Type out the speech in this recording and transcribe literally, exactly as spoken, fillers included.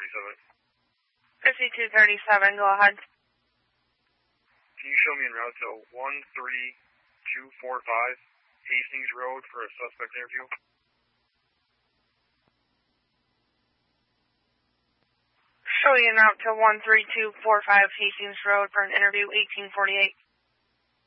thirty-seven. fifty-two thirty-seven, go ahead. Can you show me en route to one three two four five Hastings Road for a suspect interview? Show you en route to one three two four five Hastings Road for an interview, eighteen forty-eight.